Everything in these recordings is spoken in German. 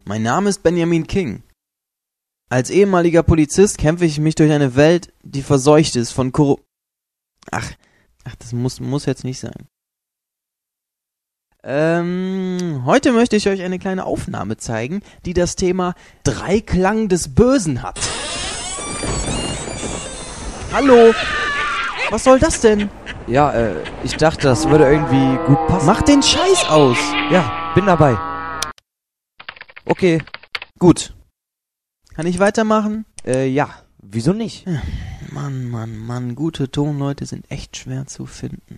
Mein Name ist Benjamin King. Als ehemaliger Polizist kämpfe ich mich durch eine Welt, die verseucht ist von Ach, das muss jetzt nicht sein. Heute möchte ich euch eine kleine Aufnahme zeigen, die das Thema Dreiklang des Bösen hat. Hallo? Was soll das denn? Ja, ich dachte, das würde irgendwie gut passen. Mach den Scheiß aus! Ja, bin dabei. Okay. Gut. Kann ich weitermachen? Ja, wieso nicht? Mann, gute Tonleute sind echt schwer zu finden.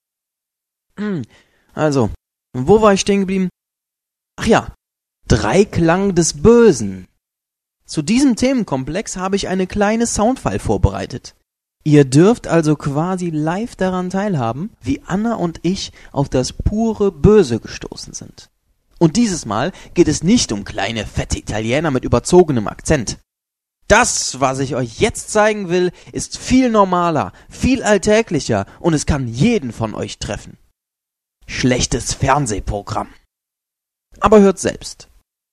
Also, wo war ich stehen geblieben? Ach ja, Dreiklang des Bösen. Zu diesem Themenkomplex habe ich eine kleine Soundfile vorbereitet. Ihr dürft also quasi live daran teilhaben, wie Anna und ich auf das pure Böse gestoßen sind. Und dieses Mal geht es nicht um kleine, fette Italiener mit überzogenem Akzent. Das, was ich euch jetzt zeigen will, ist viel normaler, viel alltäglicher und es kann jeden von euch treffen. Schlechtes Fernsehprogramm. Aber hört selbst.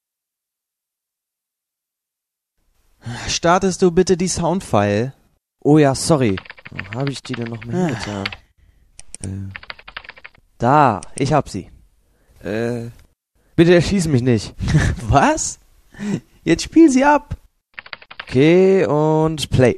Startest du bitte die Soundfile? Oh ja, sorry. Wo habe ich die denn noch mal hingetan? Da, ich hab sie. Bitte erschieß mich nicht. Was? Jetzt spiel sie ab. Okay, und Play.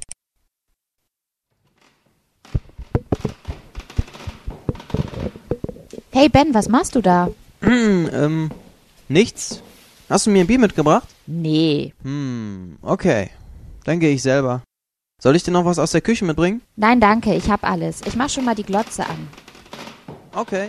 Hey Ben, was machst du da? Nichts. Hast du mir ein Bier mitgebracht? Nee. Okay. Dann gehe ich selber. Soll ich dir noch was aus der Küche mitbringen? Nein, danke, ich hab alles. Ich mach schon mal die Glotze an. Okay.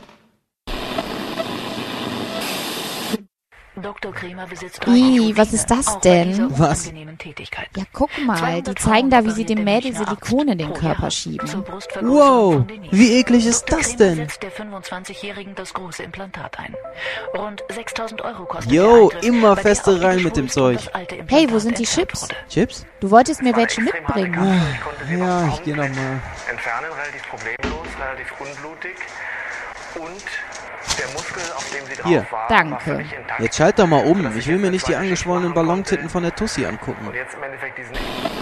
Dr. Kremer besitzt Was ist das denn? Was? Ja, guck mal, die zeigen da, wie sie dem Mädel Silikon in den Körper schieben. Wow, wie eklig ist das denn? Setzt der 25-Jährigen das große Implantat ein. Rund 6.000 € kostet Jo, der Eingriff, immer bei der feste auch die rein mit dem Geschwulst und Zeug. das alte Implantat Hey, wo sind die entfernt Chips? wurde. Chips? Du wolltest mir welche mitbringen. Ja, ich gehe nochmal. Entfernen relativ problemlos, relativ unblutig und der Muskel, auf dem sie Hier. drauf war, Danke. war völlig intakt. Jetzt schalt doch mal um. Ich will mir nicht die angeschwollenen Ballontitten von der Tussi angucken. Und jetzt im Endeffekt diesen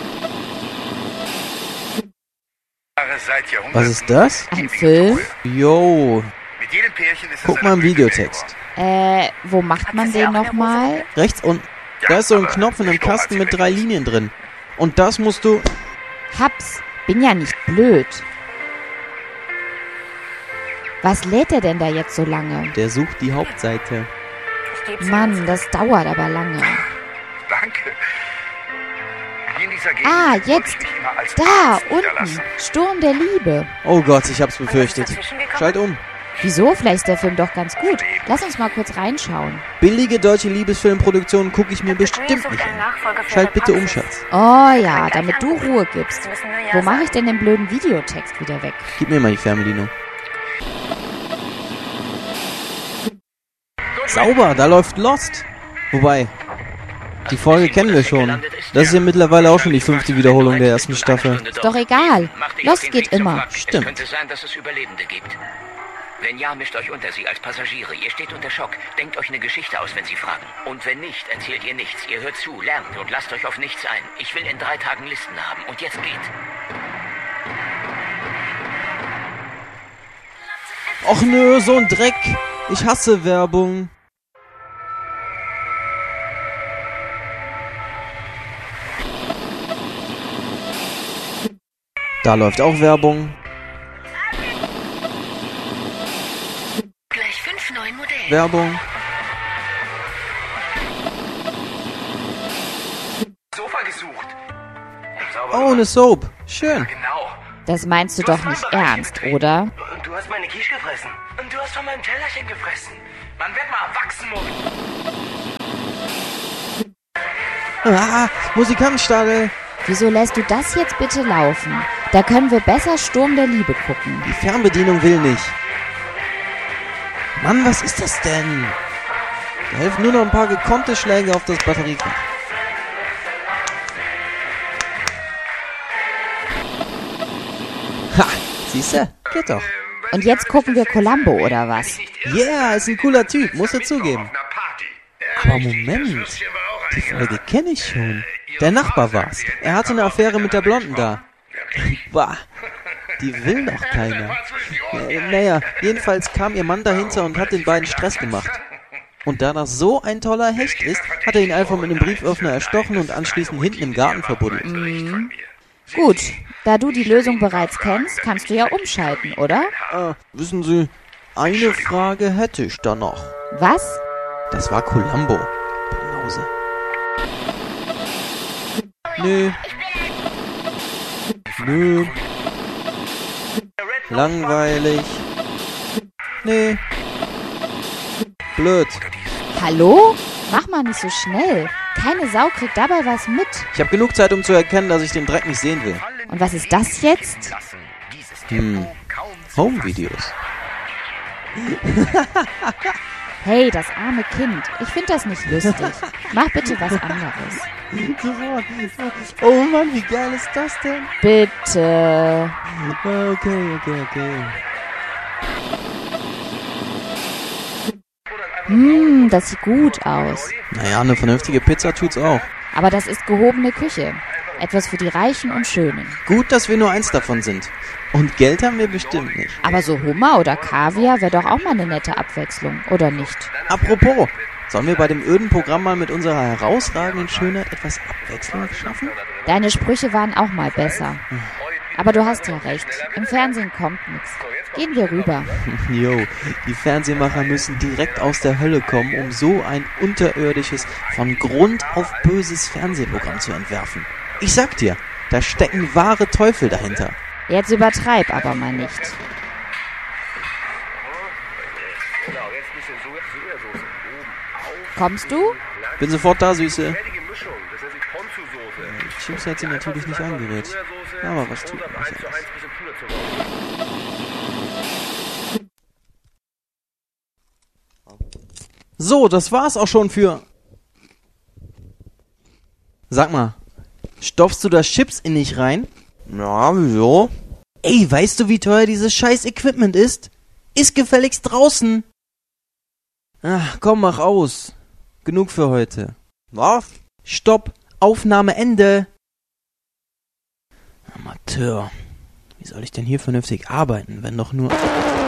Was ist das? Ein Film? Jo, Mit jedem Pärchen ist guck mal im Videotext. Wo macht man den nochmal? Rechts unten. Da ist so ein Knopf in einem Kasten mit 3 Linien drin. Und das musst du... Hab's. Bin ja nicht blöd. Was lädt er denn da jetzt so lange? Der sucht die Hauptseite. Mann, das dauert aber lange. Danke. Hier in dieser Gegend Ah, wollte jetzt. ich mich immer als Da, Arzt unten. niederlassen. Sturm der Liebe. Oh Gott, ich hab's befürchtet. Schalt um. Wieso? Vielleicht ist der Film doch ganz gut. Lass uns mal kurz reinschauen. Billige deutsche Liebesfilmproduktionen gucke ich mir bestimmt nicht an. Schalt bitte um, Schatz. Oh ja, damit du Ruhe gibst. Wo mache ich denn den blöden Videotext wieder weg? Gib mir mal die Fernbedienung. Sauber, da läuft Lost. Wobei, die Folge kennen wir schon. Das ist ja mittlerweile auch schon die 5. Wiederholung der ersten Staffel. Ist doch egal. Lost geht immer. Stimmt. Es könnte sein, dass es Überlebende gibt. Wenn ja, mischt euch unter sie als Passagiere. Ihr steht unter Schock. Denkt euch eine Geschichte aus, wenn sie fragen. Und wenn nicht, erzählt ihr nichts. Ihr hört zu, lernt und lasst euch auf nichts ein. Ich will in 3 Tagen Listen haben. Und jetzt geht. Och nö, so ein Dreck. Ich hasse Werbung. Da läuft auch Werbung. Gleich 5 neuen Modelle. Werbung. Sofa gesucht. Oh, eine Soap. Schön. Genau. Das meinst du doch nicht ernst, oder? Und du hast meine Quiche gefressen. Und du hast von meinem Tellerchen gefressen. Man wird mal erwachsen, Mutti. Ah, Musikantenstadel. Wieso lässt du das jetzt bitte laufen? Da können wir besser Sturm der Liebe gucken. Die Fernbedienung will nicht. Mann, was ist das denn? Da helfen nur noch ein paar gekonnte Schläge auf das Batteriefach. Ha, siehste? Geht doch. Und jetzt gucken wir Columbo, oder was? Yeah, ist ein cooler Typ, muss er zugeben. Auf einer Party. Aber Moment, die Folge kenne ich schon. Der Nachbar war's. Er hatte eine Affäre mit der Blonden da. Bah, die will doch keiner. Naja, jedenfalls kam ihr Mann dahinter und hat den beiden Stress gemacht. Und da das so ein toller Hecht ist, hat er ihn einfach mit einem Brieföffner erstochen und anschließend hinten im Garten verbuddelt. Gut, da du die Lösung bereits kennst, kannst du ja umschalten, oder? Wissen Sie, eine Frage hätte ich da noch. Was? Das war Columbo. Banause. Nö. Langweilig. Nee. Blöd. Hallo? Mach mal nicht so schnell. Keine Sau kriegt dabei was mit. Ich habe genug Zeit, um zu erkennen, dass ich den Dreck nicht sehen will. Und was ist das jetzt? Home-Videos. Hey, das arme Kind. Ich finde das nicht lustig. Mach bitte was anderes. Sofort. Oh Mann, wie geil ist das denn? Bitte. Okay. Das sieht gut aus. Naja, eine vernünftige Pizza tut's auch. Aber das ist gehobene Küche. Etwas für die Reichen und Schönen. Gut, dass wir nur eins davon sind. Und Geld haben wir bestimmt nicht. Aber so Hummer oder Kaviar wäre doch auch mal eine nette Abwechslung, oder nicht? Apropos, sollen wir bei dem öden Programm mal mit unserer herausragenden Schönheit etwas Abwechslung schaffen? Deine Sprüche waren auch mal besser. Aber du hast ja recht. Im Fernsehen kommt nichts. Gehen wir rüber. Jo, die Fernsehmacher müssen direkt aus der Hölle kommen, um so ein unterirdisches, von Grund auf böses Fernsehprogramm zu entwerfen. Ich sag dir, da stecken wahre Teufel dahinter. Jetzt übertreib aber mal nicht. Kommst du? Bin sofort da, Süße. Die Chips hat sie natürlich nicht angerührt. Aber was tut man nicht alles? So, das war's auch schon für... Sag mal, stopfst du das Chips in dich rein? Ja, wieso? Ey, weißt du, wie teuer dieses scheiß Equipment ist? Ist gefälligst draußen. Ach, komm, mach aus. Genug für heute. Was? Stopp, Aufnahme Ende. Amateur. Wie soll ich denn hier vernünftig arbeiten, wenn doch nur...